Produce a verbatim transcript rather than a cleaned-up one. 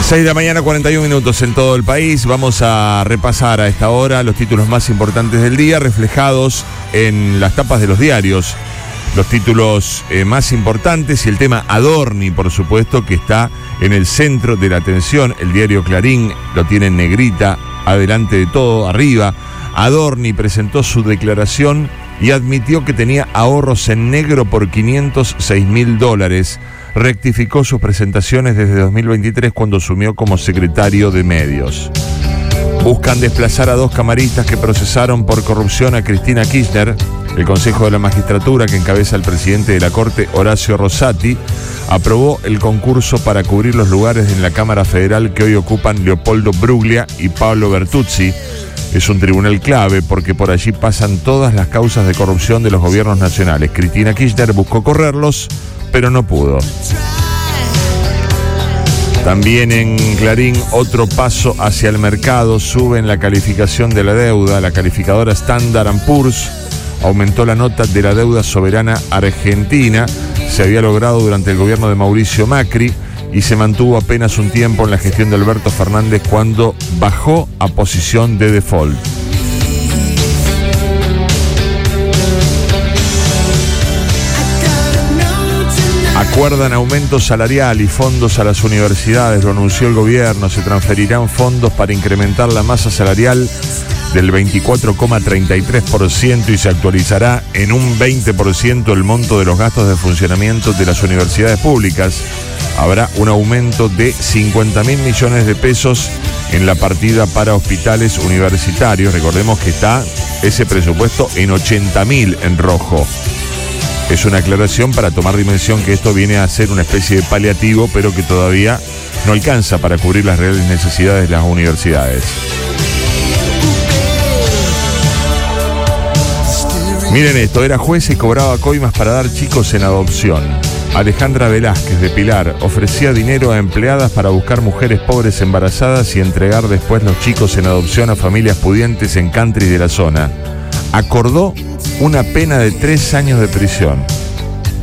seis de la mañana, cuarenta y un minutos en todo el país. Vamos a repasar a esta hora los títulos más importantes del día, reflejados en las tapas de los diarios. Los títulos eh, más importantes y el tema Adorni, por supuesto, que está en el centro de la atención. El diario Clarín lo tiene en negrita, adelante de todo, arriba. Adorni presentó su declaración y admitió que tenía ahorros en negro por quinientos seis mil dólares. Rectificó sus presentaciones desde dos mil veintitrés cuando asumió como secretario de medios. Buscan desplazar a dos camaristas que procesaron por corrupción a Cristina Kirchner. El Consejo de la Magistratura, que encabeza el presidente de la Corte, Horacio Rosati, aprobó el concurso para cubrir los lugares en la Cámara Federal que hoy ocupan Leopoldo Bruglia y Pablo Bertuzzi. Es un tribunal clave porque por allí pasan todas las causas de corrupción de los gobiernos nacionales. Cristina Kirchner buscó correrlos, pero no pudo. También en Clarín, otro paso hacia el mercado. Suben la calificación de la deuda. La calificadora Standard and Poor's aumentó la nota de la deuda soberana argentina. Se había logrado durante el gobierno de Mauricio Macri y se mantuvo apenas un tiempo en la gestión de Alberto Fernández, cuando bajó a posición de default. Acuerdan aumento salarial y fondos a las universidades, lo anunció el gobierno. Se transferirán fondos para incrementar la masa salarial del veinticuatro coma treinta y tres por ciento y se actualizará en un veinte por ciento el monto de los gastos de funcionamiento de las universidades públicas. Habrá un aumento de cincuenta mil millones de pesos en la partida para hospitales universitarios. Recordemos que está ese presupuesto en ochenta mil en rojo. Es una aclaración para tomar dimensión que esto viene a ser una especie de paliativo, pero que todavía no alcanza para cubrir las reales necesidades de las universidades. Miren esto, era juez y cobraba coimas para dar chicos en adopción. Alejandra Velázquez de Pilar ofrecía dinero a empleadas para buscar mujeres pobres embarazadas y entregar después los chicos en adopción a familias pudientes en country de la zona. Acordó una pena de tres años de prisión.